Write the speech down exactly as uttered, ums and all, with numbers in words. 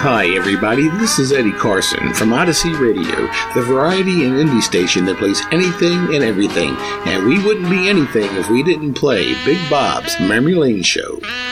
Hi, everybody. This is Eddie Carson from Odyssey Radio, the variety and indie station that plays anything and everything. And we wouldn't be anything if we didn't play Big Bob's Memory Lane Show.